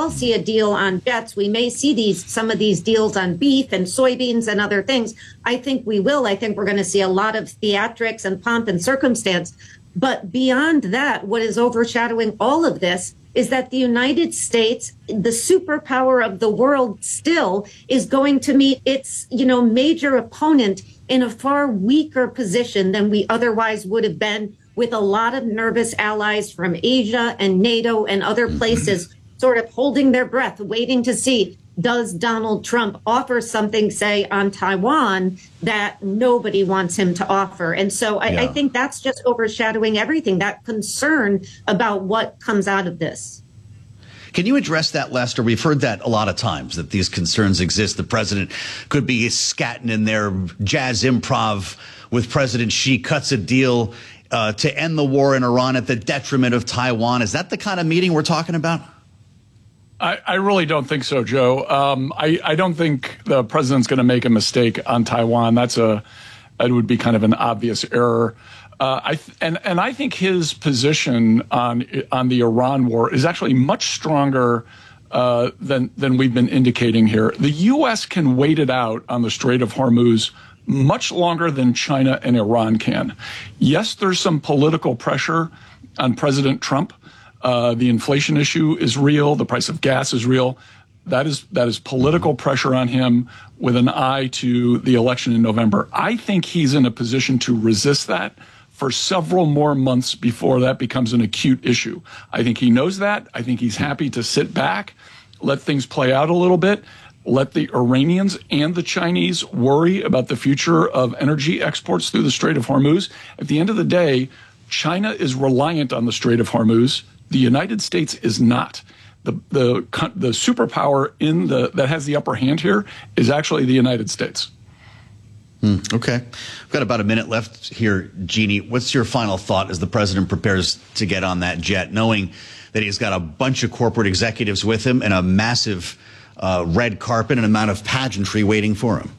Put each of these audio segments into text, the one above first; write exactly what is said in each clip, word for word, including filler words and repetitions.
well see a deal on jets. We may see these some of these deals on beef and soybeans and other things. I think we will. I think we're going to see a lot of theatrics and pomp and circumstance. But beyond that, what is overshadowing all of this is that the United States, the superpower of the world, still is going to meet its, you know, major opponent in a far weaker position than we otherwise would have been, with a lot of nervous allies from Asia and NATO and other places sort of holding their breath, waiting to see, does Donald Trump offer something, say, on Taiwan that nobody wants him to offer? And so I, yeah. I think that's just overshadowing everything, that concern about what comes out of this. Can you address that, Lester? We've heard that a lot of times, that these concerns exist. The president could be scatting in their jazz improv with President Xi, cuts a deal uh, to end the war in Iran at the detriment of Taiwan. Is that the kind of meeting we're talking about? I, I really don't think so, Joe. Um, I, I don't think the president's going to make a mistake on Taiwan. That's a, it would be kind of an obvious error. Uh, I th- and and I think his position on on the Iran war is actually much stronger uh, than than we've been indicating here. The U S can wait it out on the Strait of Hormuz much longer than China and Iran can. Yes, there's some political pressure on President Trump. Uh, the inflation issue is real. The price of gas is real. That is that is political pressure on him with an eye to the election in November. I think he's in a position to resist that for several more months before that becomes an acute issue. I think he knows that. I think he's happy to sit back, let things play out a little bit, let the Iranians and the Chinese worry about the future of energy exports through the Strait of Hormuz. At the end of the day, China is reliant on the Strait of Hormuz. The United States is not. The the the superpower in the that has the upper hand here is actually the United States. Hmm, okay. We've got about a minute left here, Jeannie. What's your final thought as the president prepares to get on that jet, knowing that he's got a bunch of corporate executives with him and a massive uh, red carpet and amount of pageantry waiting for him?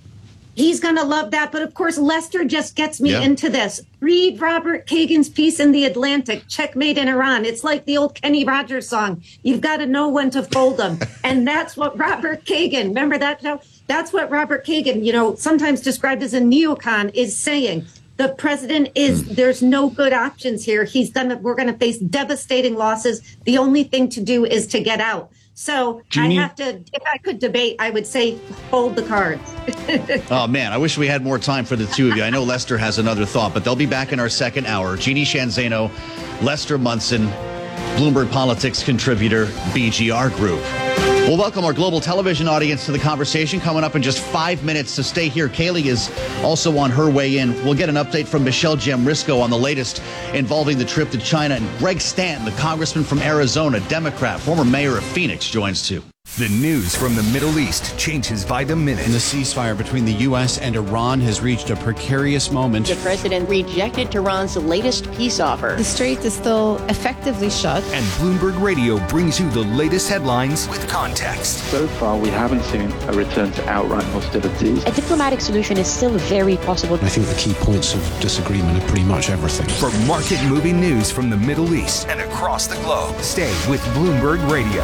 He's going to love that. But of course, Lester just gets me yeah. into this. Read Robert Kagan's piece in The Atlantic, Checkmate in Iran. It's like the old Kenny Rogers song. You've got to know when to fold them. And that's what Robert Kagan, remember that show? That's what Robert Kagan, you know, sometimes described as a neocon, is saying. The president is, there's no good options here. He's done it. We're going to face devastating losses. The only thing to do is to get out. So Jeannie? I have to, if I could debate, I would say hold the cards. Oh, man, I wish we had more time for the two of you. I know Lester has another thought, but they'll be back in our second hour. Jeannie Sheehan Zaino, Lester Munson, Bloomberg Politics contributor, B G R Group. We'll welcome our global television audience to the conversation coming up in just five minutes, so stay here. Kaylee is also on her way in. We'll get an update from Michelle Jamrisco on the latest involving the trip to China. And Greg Stanton, the congressman from Arizona, Democrat, former mayor of Phoenix, joins too. The news from the Middle East changes by the minute. And the ceasefire between the U S and Iran has reached a precarious moment. The president rejected Tehran's latest peace offer. The strait is still effectively shut. And Bloomberg Radio brings you the latest headlines with context. So far, we haven't seen a return to outright hostilities. A diplomatic solution is still very possible. I think the key points of disagreement are pretty much everything. For market-moving news from the Middle East and across the globe, stay with Bloomberg Radio.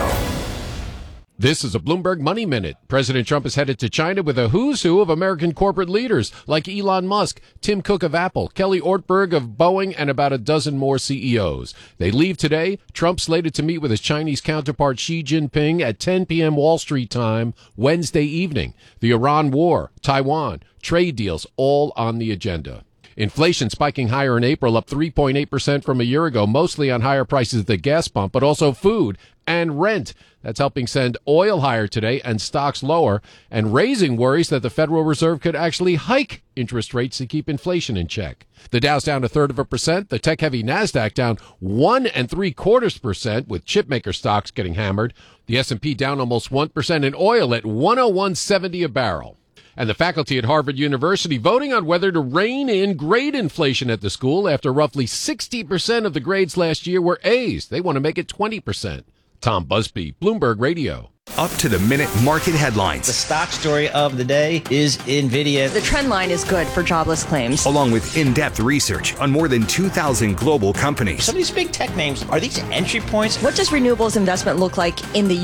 This is a Bloomberg Money Minute. President Trump is headed to China with a who's who of American corporate leaders like Elon Musk, Tim Cook of Apple, Kelly Ortberg of Boeing, and about a dozen more C E Os. They leave today. Trump slated to meet with his Chinese counterpart Xi Jinping at ten p.m. Wall Street time Wednesday evening. The Iran war, Taiwan, trade deals, all on the agenda. Inflation spiking higher in April, up three point eight percent from a year ago, mostly on higher prices at the gas pump, but also food and rent. That's helping send oil higher today and stocks lower, and raising worries that the Federal Reserve could actually hike interest rates to keep inflation in check. The Dow's down a third of a percent. The tech-heavy NASDAQ down one and three quarters percent, with chipmaker stocks getting hammered. The S and P down almost one percent, and oil at one oh one seventy a barrel. And the faculty at Harvard University voting on whether to rein in grade inflation at the school after roughly sixty percent of the grades last year were A's. They want to make it twenty percent. Tom Busby, Bloomberg Radio. Up to the minute market headlines. The stock story of the day is NVIDIA. The trend line is good for jobless claims. Along with in-depth research on more than two thousand global companies. Some of these big tech names, are these entry points? What does renewables investment look like in the